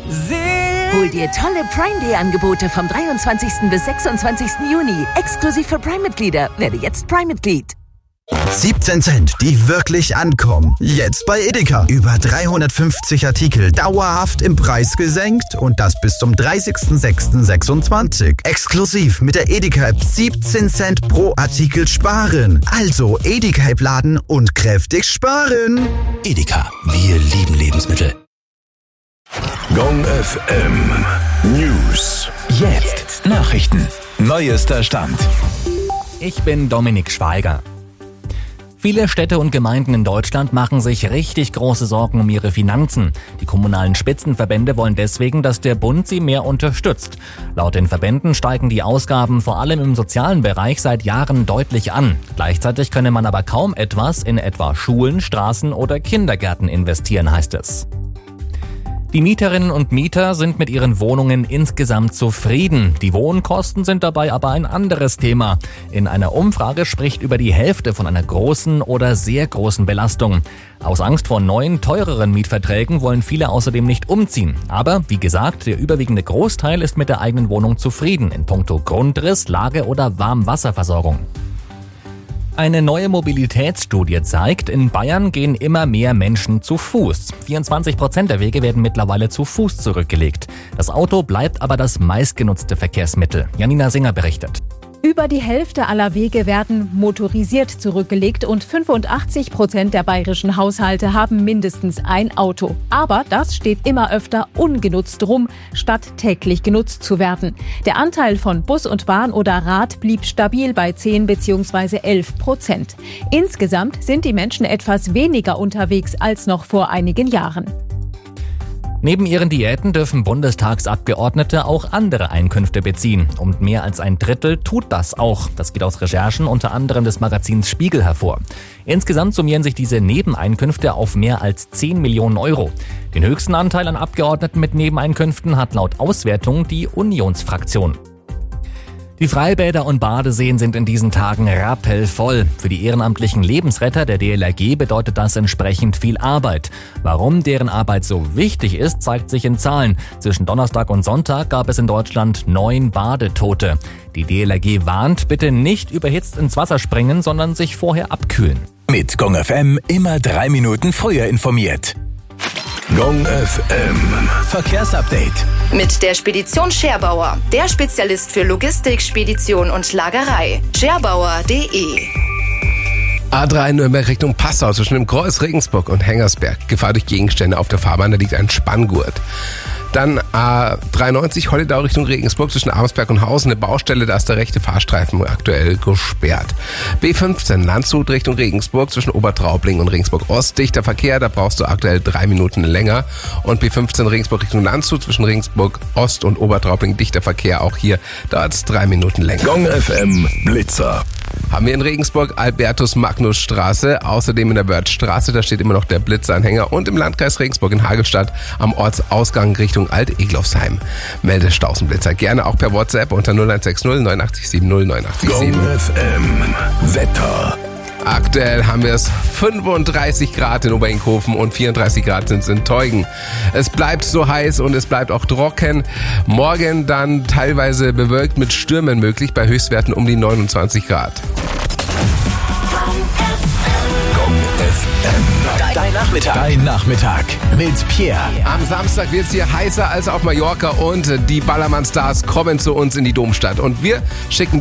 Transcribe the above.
Hol dir tolle Prime Day Angebote vom 23. bis 26. Juni. Exklusiv für Prime-Mitglieder. Werde jetzt Prime-Mitglied. 17 Cent, die wirklich ankommen. Jetzt bei Edeka. Über 350 Artikel dauerhaft im Preis gesenkt und das bis zum 30.06.26. Exklusiv mit der Edeka-App 17 Cent pro Artikel sparen. Also Edeka-App laden und kräftig sparen. Edeka, wir lieben Lebensmittel. Gong FM News. Jetzt Nachrichten. Neuester Stand. Ich bin Dominik Schweiger. Viele Städte und Gemeinden in Deutschland machen sich richtig große Sorgen um ihre Finanzen. Die kommunalen Spitzenverbände wollen deswegen, dass der Bund sie mehr unterstützt. Laut den Verbänden steigen die Ausgaben vor allem im sozialen Bereich seit Jahren deutlich an. Gleichzeitig könne man aber kaum etwas in etwa Schulen, Straßen oder Kindergärten investieren, heißt es. Die Mieterinnen und Mieter sind mit ihren Wohnungen insgesamt zufrieden. Die Wohnkosten sind dabei aber ein anderes Thema. In einer Umfrage spricht über die Hälfte von einer großen oder sehr großen Belastung. Aus Angst vor neuen, teureren Mietverträgen wollen viele außerdem nicht umziehen. Aber, wie gesagt, der überwiegende Großteil ist mit der eigenen Wohnung zufrieden in puncto Grundriss, Lage oder Warmwasserversorgung. Eine neue Mobilitätsstudie zeigt, in Bayern gehen immer mehr Menschen zu Fuß. 24% der Wege werden mittlerweile zu Fuß zurückgelegt. Das Auto bleibt aber das meistgenutzte Verkehrsmittel. Janina Singer berichtet. Über die Hälfte aller Wege werden motorisiert zurückgelegt und 85% der bayerischen Haushalte haben mindestens ein Auto. Aber das steht immer öfter ungenutzt rum, statt täglich genutzt zu werden. Der Anteil von Bus und Bahn oder Rad blieb stabil bei 10 bzw. 11%. Insgesamt sind die Menschen etwas weniger unterwegs als noch vor einigen Jahren. Neben ihren Diäten dürfen Bundestagsabgeordnete auch andere Einkünfte beziehen. Und mehr als ein Drittel tut das auch. Das geht aus Recherchen unter anderem des Magazins Spiegel hervor. Insgesamt summieren sich diese Nebeneinkünfte auf mehr als 10 Millionen Euro. Den höchsten Anteil an Abgeordneten mit Nebeneinkünften hat laut Auswertung die Unionsfraktion. Die Freibäder und Badeseen sind in diesen Tagen rappelvoll. Für die ehrenamtlichen Lebensretter der DLRG bedeutet das entsprechend viel Arbeit. Warum deren Arbeit so wichtig ist, zeigt sich in Zahlen. Zwischen Donnerstag und Sonntag gab es in Deutschland 9 Badetote. Die DLRG warnt, bitte nicht überhitzt ins Wasser springen, sondern sich vorher abkühlen. Mit Gong FM immer 3 Minuten früher informiert. Gong FM Verkehrsupdate. Mit der Spedition Scherbauer, der Spezialist für Logistik, Spedition und Lagerei. Scherbauer.de. A3 Nürnberg Richtung Passau zwischen dem Kreuz Regensburg und Hengersberg. Gefahr durch Gegenstände auf der Fahrbahn, da liegt ein Spanngurt. Dann A93 Holledau Richtung Regensburg zwischen Arnsberg und Hausen, eine Baustelle, da ist der rechte Fahrstreifen aktuell gesperrt. B15 Landshut Richtung Regensburg zwischen Obertraubling und Regensburg Ost, dichter Verkehr, da brauchst du aktuell 3 Minuten länger. Und B15 Regensburg Richtung Landshut zwischen Regensburg Ost und Obertraubling, dichter Verkehr, auch hier dauert es 3 Minuten länger. Gong FM Blitzer. Haben wir in Regensburg Albertus-Magnus-Straße, außerdem in der Wörthstraße, da steht immer noch der Blitzanhänger und im Landkreis Regensburg in Hagelstadt am Ortsausgang Richtung Alt-Eglofsheim. Melde Stausenblitzer gerne auch per WhatsApp unter 0160 8970 987. Gong FM Wetter. Aktuell haben wir es 35 Grad in Oberenkhofen und 34 Grad sind es in Teugen. Es bleibt so heiß und es bleibt auch trocken. Morgen dann teilweise bewölkt mit Stürmen möglich bei Höchstwerten um die 29 Grad. Gong FM. Dein Nachmittag mit Pierre. Am Samstag wird es hier heißer als auf Mallorca und die Ballermann-Stars kommen zu uns in die Domstadt. Und wir schicken